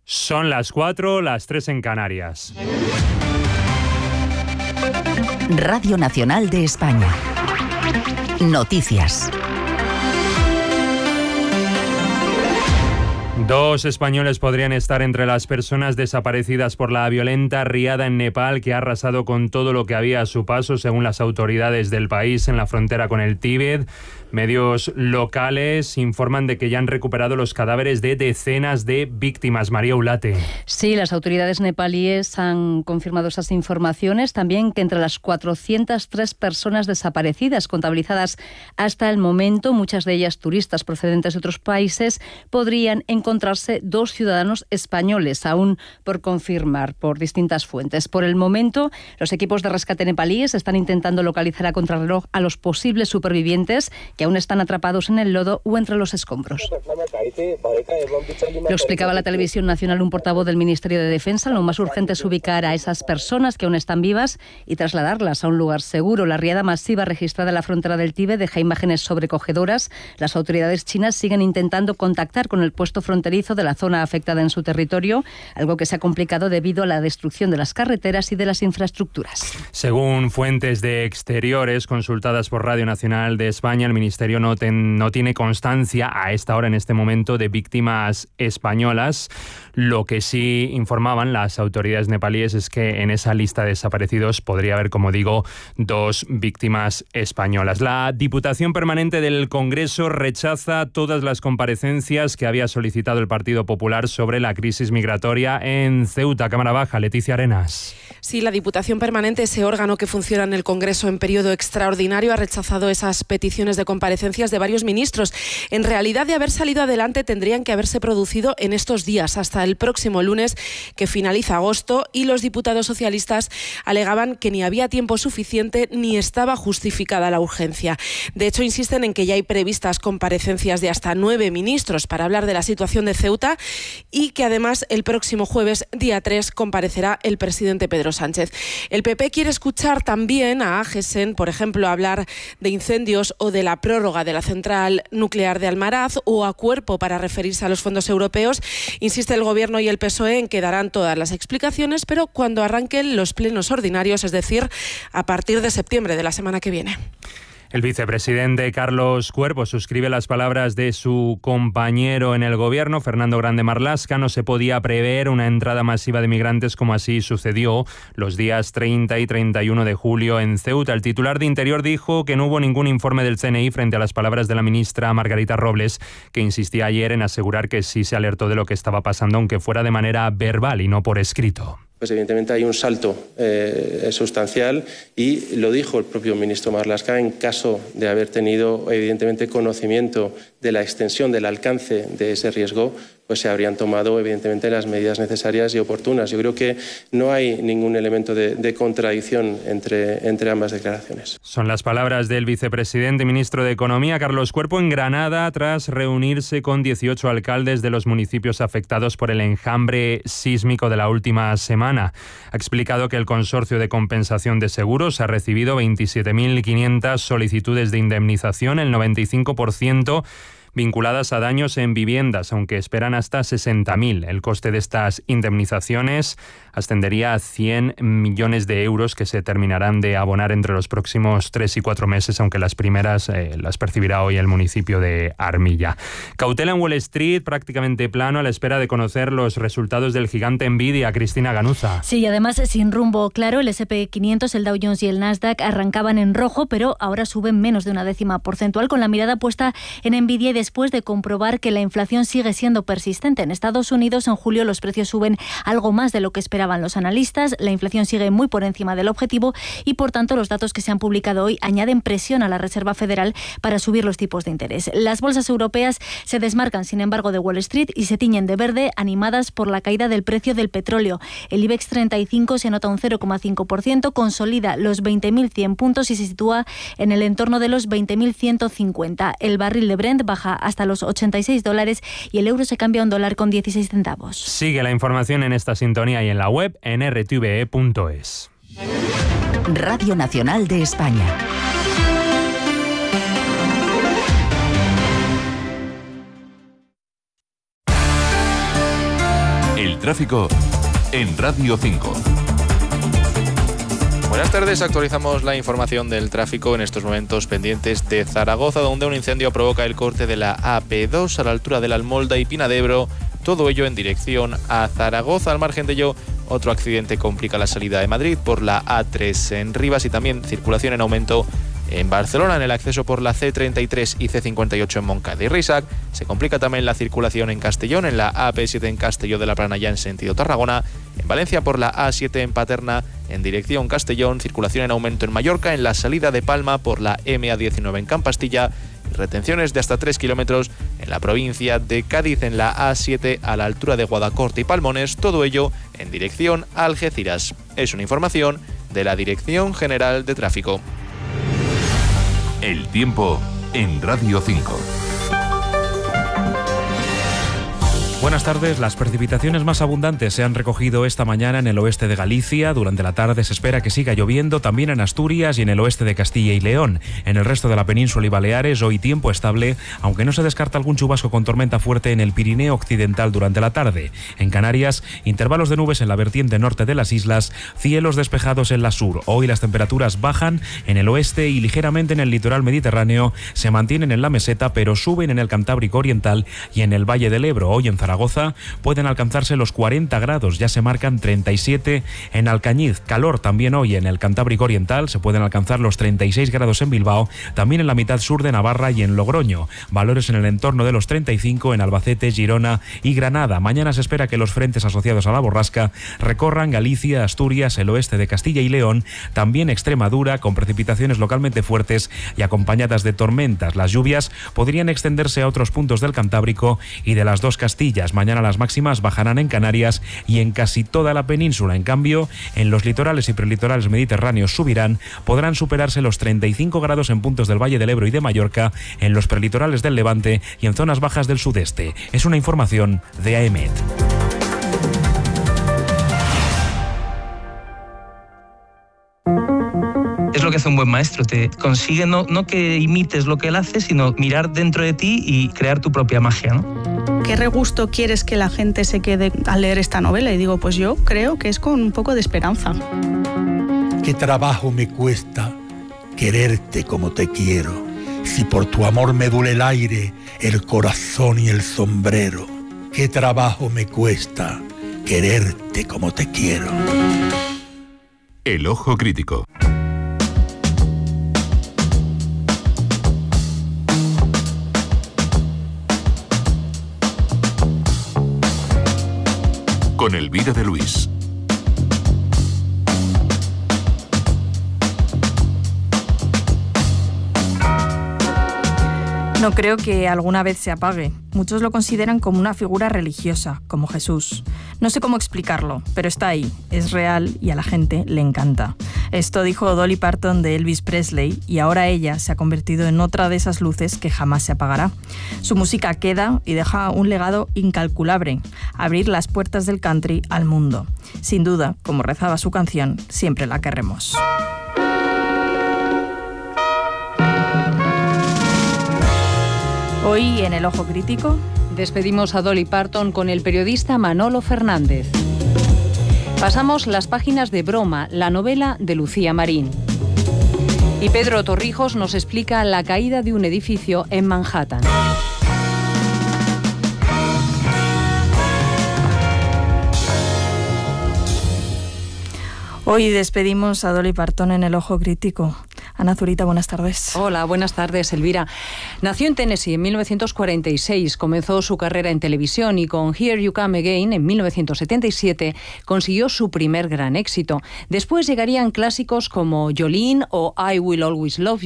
Son las 4, las 3 en Canarias. Radio Nacional de España. Noticias. 2 españoles podrían estar entre las personas desaparecidas por la violenta riada en Nepal que ha arrasado con todo lo que había a su paso, según las autoridades del país en la frontera con el Tíbet. Medios locales informan de que ya han recuperado los cadáveres de decenas de víctimas. María Ulate. Sí, las autoridades nepalíes han confirmado esas informaciones. También que entre las 403 personas desaparecidas contabilizadas hasta el momento, muchas de ellas turistas procedentes de otros países, podrían encontrarse 2 ciudadanos españoles, aún por confirmar por distintas fuentes. Por el momento, los equipos de rescate nepalíes están intentando localizar a contrarreloj a los posibles supervivientes que aún están atrapados en el lodo o entre los escombros. Lo explicaba la televisión nacional un portavoz del Ministerio de Defensa. Lo más urgente es ubicar a esas personas que aún están vivas y trasladarlas a un lugar seguro. La riada masiva registrada en la frontera del Tíbet deja imágenes sobrecogedoras. Las autoridades chinas siguen intentando contactar con el puesto fronterizo de la zona afectada en su territorio, algo que se ha complicado debido a la destrucción de las carreteras y de las infraestructuras. Según fuentes de exteriores consultadas por Radio Nacional de España, el Ministerio no tiene constancia a esta hora, en este momento, de víctimas españolas. Lo que sí informaban las autoridades nepalíes es que en esa lista de desaparecidos podría haber, como digo, 2 víctimas españolas. La Diputación Permanente del Congreso rechaza todas las comparecencias que había solicitado el Partido Popular sobre la crisis migratoria en Ceuta. Cámara Baja, Leticia Arenas. Sí, la Diputación Permanente, ese órgano que funciona en el Congreso en periodo extraordinario, ha rechazado esas peticiones de comparecencias de varios ministros. En realidad, de haber salido adelante, tendrían que haberse producido en estos días, hasta el próximo lunes, que finaliza agosto, y los diputados socialistas alegaban que ni había tiempo suficiente ni estaba justificada la urgencia. De hecho, insisten en que ya hay previstas comparecencias de hasta 9 ministros para hablar de la situación de Ceuta y que además el próximo jueves, día 3, comparecerá el presidente Pedro Sánchez. El PP quiere escuchar también a Agesen, por ejemplo, hablar de incendios o de la prórroga de la central nuclear de Almaraz, o a Cuerpo para referirse a los fondos europeos. Insiste el Gobierno y el PSOE en que darán todas las explicaciones, pero cuando arranquen los plenos ordinarios, es decir, a partir de septiembre de la semana que viene. El vicepresidente Carlos Cuerpo suscribe las palabras de su compañero en el Gobierno, Fernando Grande Marlaska. No se podía prever una entrada masiva de migrantes como así sucedió los días 30 y 31 de julio en Ceuta. El titular de Interior dijo que no hubo ningún informe del CNI frente a las palabras de la ministra Margarita Robles, que insistía ayer en asegurar que sí se alertó de lo que estaba pasando, aunque fuera de manera verbal y no por escrito. Pues evidentemente hay un salto sustancial, y lo dijo el propio ministro Marlaska: en caso de haber tenido evidentemente conocimiento de la extensión, del alcance de ese riesgo, pues se habrían tomado evidentemente las medidas necesarias y oportunas. Yo creo que no hay ningún elemento de contradicción entre ambas declaraciones. Son las palabras del vicepresidente y ministro de Economía, Carlos Cuerpo, en Granada, tras reunirse con 18 alcaldes de los municipios afectados por el enjambre sísmico de la última semana. Ha explicado que el Consorcio de Compensación de Seguros ha recibido 27.500 solicitudes de indemnización, el 95% vinculadas a daños en viviendas, aunque esperan hasta 60.000. El coste de estas indemnizaciones ascendería a 100 millones de euros que se terminarán de abonar entre los próximos 3 y 4 meses, aunque las primeras las percibirá hoy el municipio de Armilla. Cautela en Wall Street, prácticamente plano, a la espera de conocer los resultados del gigante Nvidia. Cristina Ganuza. Sí, y además sin rumbo claro, el S&P 500, el Dow Jones y el Nasdaq arrancaban en rojo, pero ahora suben menos de 0,1 porcentual, con la mirada puesta en Nvidia y después de comprobar que la inflación sigue siendo persistente. En Estados Unidos, en julio, los precios suben algo más de lo que esperaban los analistas. La inflación sigue muy por encima del objetivo y, por tanto, los datos que se han publicado hoy añaden presión a la Reserva Federal para subir los tipos de interés. Las bolsas europeas se desmarcan, sin embargo, de Wall Street y se tiñen de verde, animadas por la caída del precio del petróleo. El IBEX 35 se nota un 0,5%, consolida los 20.100 puntos y se sitúa en el entorno de los 20.150. El barril de Brent baja hasta los $86 y el euro se cambia a $1,16. Sigue la información en esta sintonía y en la web en rtve.es. Radio Nacional de España. El tráfico en Radio 5. Buenas tardes, actualizamos la información del tráfico en estos momentos pendientes de Zaragoza, donde un incendio provoca el corte de la AP2 a la altura de la Almolda y Pina de Ebro, todo ello en dirección a Zaragoza. Al margen de ello, otro accidente complica la salida de Madrid por la A3 en Rivas y también circulación en aumento en Barcelona, en el acceso por la C33 y C58 en Montcada y Risac. Se complica también la circulación en Castellón, en la AP7 en Castelló de la Plana ya en sentido Tarragona. En Valencia por la A7 en Paterna, en dirección Castellón. Circulación en aumento en Mallorca, en la salida de Palma por la MA19 en Campastilla. Y retenciones de hasta 3 kilómetros en la provincia de Cádiz, en la A7 a la altura de Guadacorte y Palmones. Todo ello en dirección a Algeciras. Es una información de la Dirección General de Tráfico. El tiempo en Radio 5. Buenas tardes. Las precipitaciones más abundantes se han recogido esta mañana en el oeste de Galicia. Durante la tarde se espera que siga lloviendo también en Asturias y en el oeste de Castilla y León. En el resto de la península y Baleares hoy tiempo estable, aunque no se descarta algún chubasco con tormenta fuerte en el Pirineo occidental durante la tarde. En Canarias, intervalos de nubes en la vertiente norte de las islas, cielos despejados en la sur. Hoy las temperaturas bajan en el oeste y ligeramente en el litoral mediterráneo, se mantienen en la meseta pero suben en el Cantábrico oriental y en el Valle del Ebro. Hoy en Zaragoza pueden alcanzarse los 40 grados, ya se marcan 37 en Alcañiz. Calor también hoy en el Cantábrico oriental, se pueden alcanzar los 36 grados en Bilbao, también en la mitad sur de Navarra y en Logroño. Valores en el entorno de los 35 en Albacete, Girona y Granada. Mañana se espera que los frentes asociados a la borrasca recorran Galicia, Asturias, el oeste de Castilla y León, también Extremadura, con precipitaciones localmente fuertes y acompañadas de tormentas. Las lluvias podrían extenderse a otros puntos del Cantábrico y de las dos Castillas. Mañana las máximas bajarán en Canarias y en casi toda la península. En cambio, en los litorales y prelitorales mediterráneos subirán, podrán superarse los 35 grados en puntos del Valle del Ebro y de Mallorca, en los prelitorales del Levante y en zonas bajas del sudeste. Es una información de AEMET. Es lo que hace un buen maestro, te consigue no que imites lo que él hace, sino mirar dentro de ti y crear tu propia magia, ¿no? ¿Qué regusto quieres que la gente se quede al leer esta novela? Y digo, pues yo creo que es con un poco de esperanza. ¿Qué trabajo me cuesta quererte como te quiero? Si por tu amor me duele el aire, el corazón y el sombrero. ¿Qué trabajo me cuesta quererte como te quiero? El ojo crítico. Con Elvira de Luis. No creo que alguna vez se apague. Muchos lo consideran como una figura religiosa, como Jesús. No sé cómo explicarlo, pero está ahí, es real y a la gente le encanta. Esto dijo Dolly Parton de Elvis Presley y ahora ella se ha convertido en otra de esas luces que jamás se apagará. Su música queda y deja un legado incalculable, abrir las puertas del country al mundo. Sin duda, como rezaba su canción, siempre la querremos. Hoy en El Ojo Crítico despedimos a Dolly Parton con el periodista Manolo Fernández. Pasamos las páginas de Broma, la novela de Lucía Marín. Y Pedro Torrijos nos explica la caída de un edificio en Manhattan. Hoy despedimos a Dolly Parton en El Ojo Crítico. Ana Zurita, buenas tardes. Hola, buenas tardes, Elvira. Nació en Tennessee en 1946, comenzó su carrera en televisión y con Here You Come Again en 1977 consiguió su primer gran éxito. Después llegarían clásicos como Jolene o I Will Always Love You.